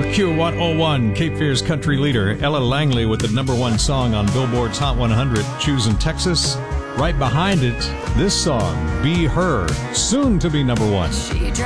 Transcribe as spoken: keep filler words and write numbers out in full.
Q one oh one, Cape Fear's country leader, Ella Langley with the number one song on Billboard's Hot one hundred, Choosing Texas. Right behind it, this song, Be Her, soon to be number one. She